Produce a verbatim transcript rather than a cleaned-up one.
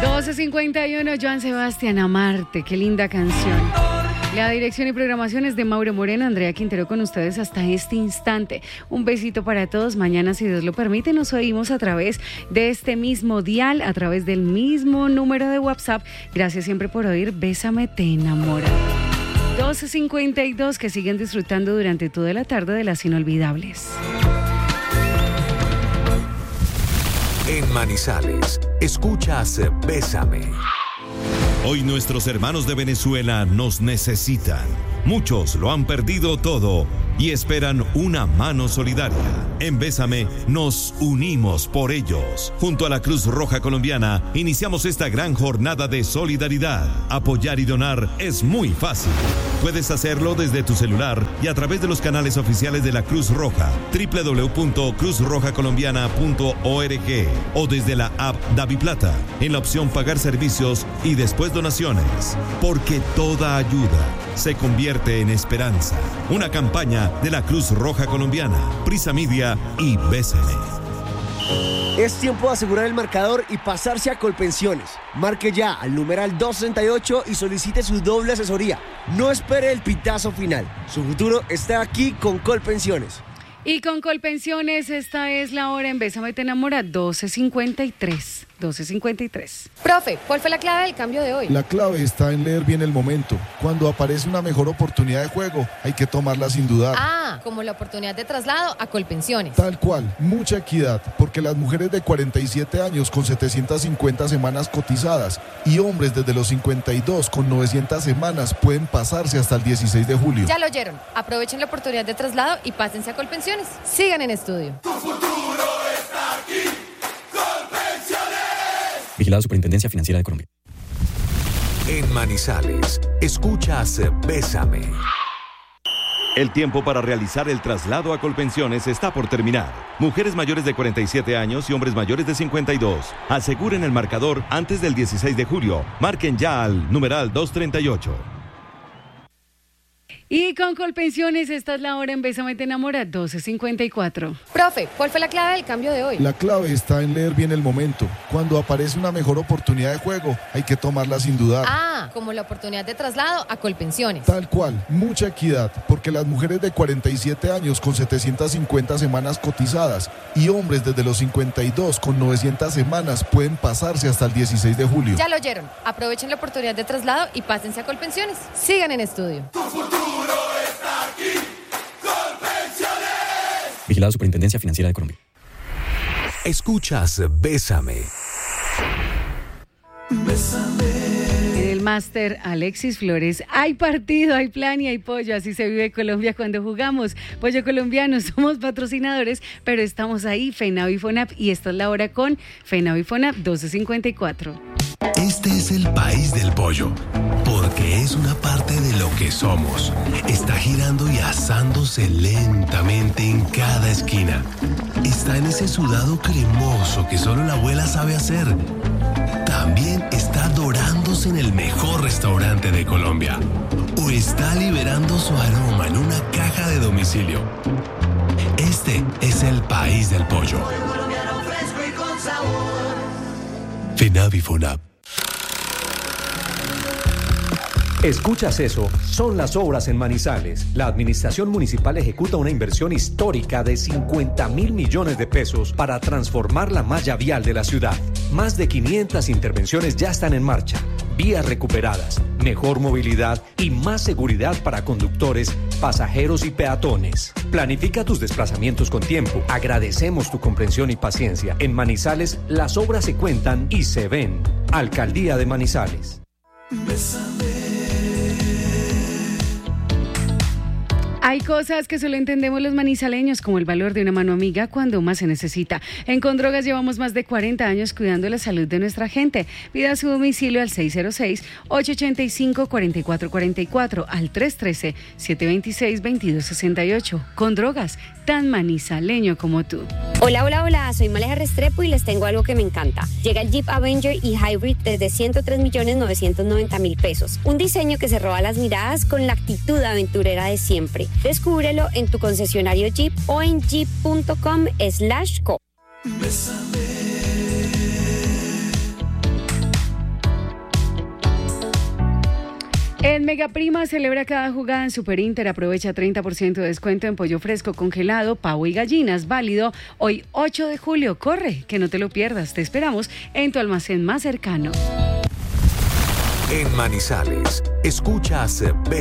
doce cincuenta y uno, Joan Sebastián, Amarte, qué linda canción. La dirección y programación es de Mauro Moreno, Andrea Quintero con ustedes hasta este instante. Un besito para todos. Mañana, si Dios lo permite, nos oímos a través de este mismo dial, a través del mismo número de WhatsApp. Gracias siempre por oír Bésame, te enamora. doce cincuenta y dos, que siguen disfrutando durante toda la tarde de las inolvidables. En Manizales, escuchas Bésame. Hoy nuestros hermanos de Venezuela nos necesitan. Muchos lo han perdido todo y esperan una mano solidaria. En Bésame nos unimos por ellos. Junto a la Cruz Roja Colombiana iniciamos esta gran jornada de solidaridad. Apoyar y donar es muy fácil. Puedes hacerlo desde tu celular y a través de los canales oficiales de la Cruz Roja, doble u doble u doble u punto cruz roja colombiana punto org, o desde la app DaviPlata en la opción Pagar servicios y después donaciones. Porque toda ayuda se convierte en esperanza. Una campaña de la Cruz Roja Colombiana, Prisa Media y Bésame. Es tiempo de asegurar el marcador y pasarse a Colpensiones. Marque ya al numeral doscientos sesenta y ocho y solicite su doble asesoría. No espere el pitazo final. Su futuro está aquí con Colpensiones. Y con Colpensiones, esta es la hora en Bésame, te enamora, doce cincuenta y tres. doce cincuenta y tres. Profe, ¿cuál fue la clave del cambio de hoy? La clave está en leer bien el momento. Cuando aparece una mejor oportunidad de juego, hay que tomarla sin dudar. Ah, como la oportunidad de traslado a Colpensiones. Tal cual, mucha equidad, porque las mujeres de cuarenta y siete años con setecientas cincuenta semanas cotizadas y hombres desde los cincuenta y dos con novecientas semanas pueden pasarse hasta el dieciséis de julio. Ya lo oyeron. Aprovechen la oportunidad de traslado y pásense a Colpensiones. Sigan en estudio. Tu futuro está aquí. Vigilado Superintendencia Financiera de Colombia. En Manizales, escuchas Bésame. El tiempo para realizar el traslado a Colpensiones está por terminar. Mujeres mayores de cuarenta y siete años y hombres mayores de cincuenta y dos. Aseguren el marcador antes del dieciséis de julio. Marquen ya al numeral doscientos treinta y ocho. Y con Colpensiones, esta es la hora en Bésame, te enamora, doce cincuenta y cuatro. Profe, ¿cuál fue la clave del cambio de hoy? La clave está en leer bien el momento. Cuando aparece una mejor oportunidad de juego, hay que tomarla sin dudar. Ah, como la oportunidad de traslado a Colpensiones. Tal cual, mucha equidad, porque las mujeres de cuarenta y siete años con setecientas cincuenta semanas cotizadas y hombres desde los cincuenta y dos con novecientas semanas pueden pasarse hasta el dieciséis de julio. Ya lo oyeron. Aprovechen la oportunidad de traslado y pásense a Colpensiones. Sigan en estudio. Tu futuro está aquí. Colpensiones. Vigilado Superintendencia Financiera de Colombia. Escuchas Bésame. Bésame. El máster Alexis Flores. Hay partido, hay plan y hay pollo. Así se vive Colombia cuando jugamos. Pollo colombiano, somos patrocinadores, pero estamos ahí, FENAV y FONAP. Y esta es la hora con FENAV y FONAP, doce cincuenta y cuatro. Este es el país del pollo, porque es una parte de lo que somos. Está girando y asándose lentamente en cada esquina. Está en ese sudado cremoso que solo la abuela sabe hacer. También está dorándose en el mejor restaurante de Colombia. O está liberando su aroma en una caja de domicilio. Este es el país del pollo. Pollo colombiano fresco y con sabor. FENAV y FONAP. ¿Escuchas eso? Son las obras en Manizales. La administración municipal ejecuta una inversión histórica de cincuenta mil millones de pesos para transformar la malla vial de la ciudad. Más de quinientas intervenciones ya están en marcha. Vías recuperadas, mejor movilidad y más seguridad para conductores, pasajeros y peatones. Planifica tus desplazamientos con tiempo. Agradecemos tu comprensión y paciencia. En Manizales, las obras se cuentan y se ven. Alcaldía de Manizales. Bésame. Hay cosas que solo entendemos los manizaleños, como el valor de una mano amiga cuando más se necesita. En Condrogas llevamos más de cuarenta años cuidando la salud de nuestra gente. Pida su domicilio al seis cero seis, ocho ocho cinco, cuatro cuatro cuatro cuatro, al tres uno tres, siete dos seis, dos dos seis ocho. Condrogas, tan manizaleño como tú. Hola, hola, hola, soy Maleja Restrepo y les tengo algo que me encanta. Llega el Jeep Avenger y Hybrid desde ciento tres millones novecientos noventa mil pesos. Un diseño que se roba las miradas con la actitud aventurera de siempre. Descúbrelo en tu concesionario Jeep o en jeep punto com slash co. Bésame. En Megaprima celebra cada jugada en Super Inter. Aprovecha treinta por ciento de descuento en pollo fresco congelado, pavo y gallinas. Válido hoy ocho de julio. Corre, que no te lo pierdas. Te esperamos en tu almacén más cercano. En Manizales, escuchas B